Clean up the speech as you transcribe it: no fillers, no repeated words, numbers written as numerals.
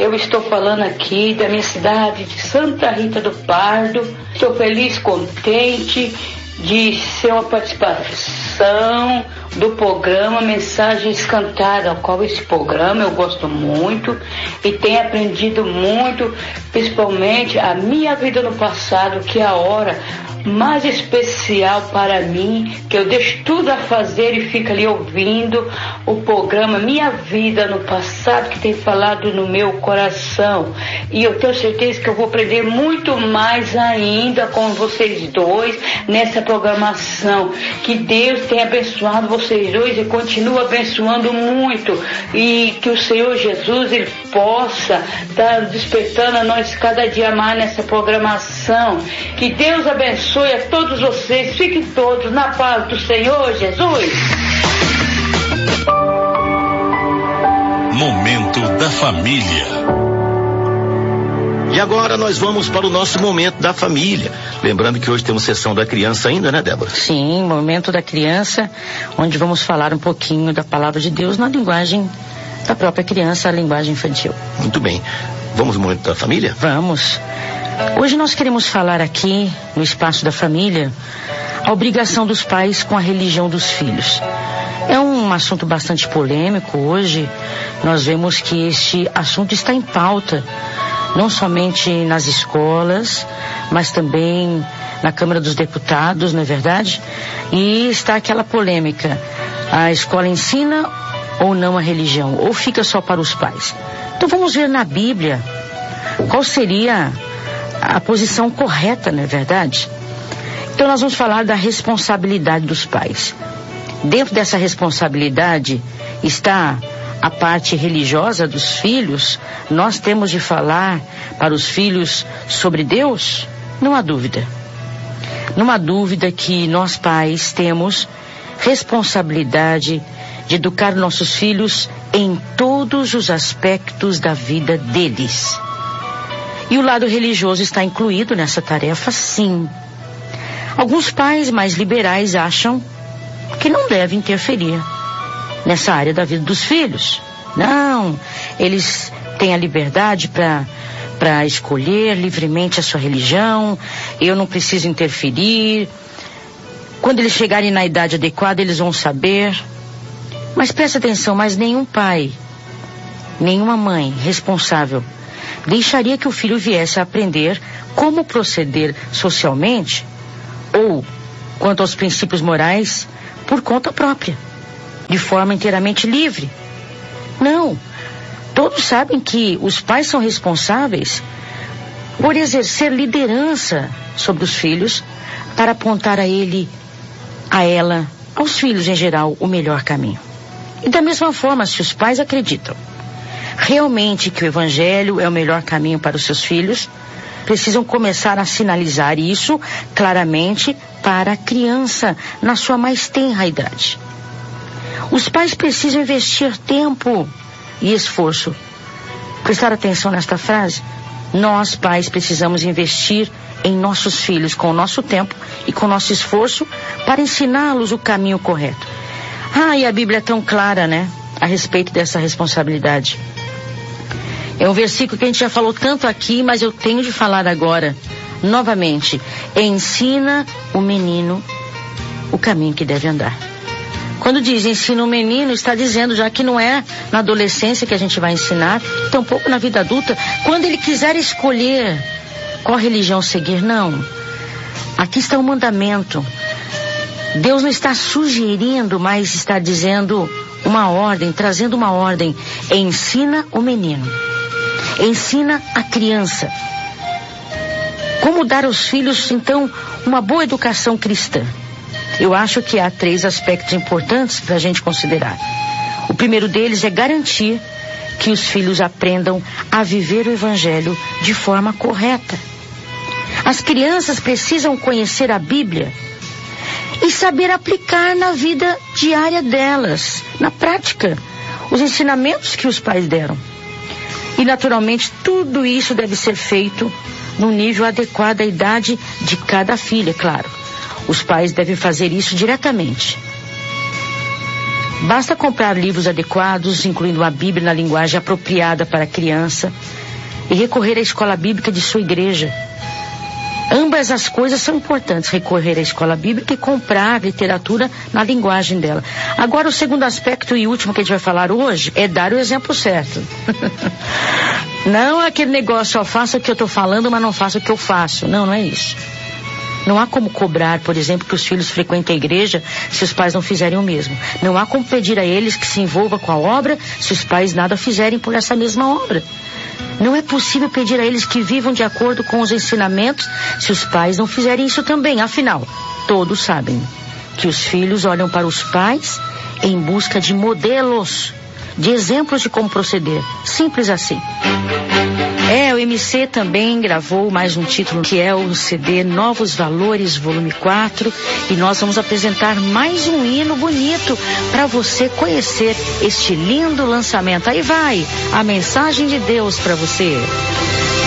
Eu estou falando aqui da minha cidade de Santa Rita do Pardo. Estou feliz, contente de ser uma participação do programa Mensagens Cantadas, ao qual esse programa eu gosto muito e tenho aprendido muito, principalmente a minha vida no passado, que é a hora mais especial para mim, que eu deixo tudo a fazer e fico ali ouvindo o programa Minha Vida no Passado, que tem falado no meu coração. E eu tenho certeza que eu vou aprender muito mais ainda com vocês dois nessa programação. Que Deus tenha abençoado vocês dois e continue abençoando muito. E que o Senhor Jesus, Ele possa estar despertando a nós cada dia mais nessa programação. Que Deus abençoe a todos vocês, fiquem todos na paz do Senhor Jesus. Momento da Família. E agora nós vamos para o nosso Momento da Família. Lembrando que hoje temos sessão da criança ainda, né, Débora? Sim, Momento da Criança, onde vamos falar um pouquinho da Palavra de Deus na linguagem da própria criança, a linguagem infantil. Muito bem. Vamos ao Momento da Família? Vamos. Hoje nós queremos falar aqui, no Espaço da Família, a obrigação dos pais com a religião dos filhos. É um assunto bastante polêmico. Hoje nós vemos que este assunto está em pauta, não somente nas escolas, mas também na Câmara dos Deputados, não é verdade? E está aquela polêmica: a escola ensina ou não a religião, ou fica só para os pais? Então vamos ver na Bíblia qual seria a posição correta, não é verdade? Então nós vamos falar da responsabilidade dos pais. Dentro dessa responsabilidade está a parte religiosa dos filhos. Nós temos de falar para os filhos sobre Deus? Não há dúvida. Não há dúvida que nós pais temos responsabilidade de educar nossos filhos em todos os aspectos da vida deles. E o lado religioso está incluído nessa tarefa, sim. Alguns pais mais liberais acham que não devem interferir nessa área da vida dos filhos. Não, eles têm a liberdade para escolher livremente a sua religião. Eu não preciso interferir. Quando eles chegarem na idade adequada, eles vão saber. Mas presta atenção, mas nenhum pai, nenhuma mãe responsável deixaria que o filho viesse a aprender como proceder socialmente ou quanto aos princípios morais por conta própria, de forma inteiramente livre. Não. Todos sabem que os pais são responsáveis por exercer liderança sobre os filhos para apontar a ele, a ela, aos filhos em geral, o melhor caminho. E da mesma forma, se os pais acreditam realmente que o Evangelho é o melhor caminho para os seus filhos, precisam começar a sinalizar isso claramente para a criança na sua mais tenra idade. Os pais precisam investir tempo e esforço. Prestar atenção nesta frase? Nós, pais, precisamos investir em nossos filhos com o nosso tempo e com o nosso esforço para ensiná-los o caminho correto. E a Bíblia é tão clara, né? A respeito dessa responsabilidade. É um versículo que a gente já falou tanto aqui, mas eu tenho de falar agora, novamente. Ensina o menino o caminho que deve andar. Quando diz ensina o menino, está dizendo já que não é na adolescência que a gente vai ensinar, tampouco na vida adulta. Quando ele quiser escolher qual religião seguir, não. Aqui está o mandamento. Deus não está sugerindo, mas está dizendo uma ordem, trazendo uma ordem. Ensina o menino. Ensina a criança. Como dar aos filhos, então, uma boa educação cristã? Eu acho que há 3 aspectos importantes para a gente considerar. O primeiro deles é garantir que os filhos aprendam a viver o Evangelho de forma correta. As crianças precisam conhecer a Bíblia e saber aplicar na vida diária delas, na prática, os ensinamentos que os pais deram. E, naturalmente, tudo isso deve ser feito no nível adequado à idade de cada filho, é claro. Os pais devem fazer isso diretamente. Basta comprar livros adequados, incluindo a Bíblia na linguagem apropriada para a criança, e recorrer à escola bíblica de sua igreja. Ambas as coisas são importantes, recorrer à escola bíblica e comprar literatura na linguagem dela. Agora, o segundo aspecto e último que a gente vai falar hoje é dar o exemplo certo. Não é aquele negócio, só faça o que eu estou falando, mas não faça o que eu faço. Não, não é isso. Não há como cobrar, por exemplo, que os filhos frequentem a igreja se os pais não fizerem o mesmo. Não há como pedir a eles que se envolvam com a obra se os pais nada fizerem por essa mesma obra. Não é possível pedir a eles que vivam de acordo com os ensinamentos se os pais não fizerem isso também. Afinal, todos sabem que os filhos olham para os pais em busca de modelos, de exemplos de como proceder. Simples assim. O MC também gravou mais um título que é o CD Novos Valores, volume 4, e nós vamos apresentar mais um hino bonito para você conhecer este lindo lançamento. Aí vai a mensagem de Deus para você.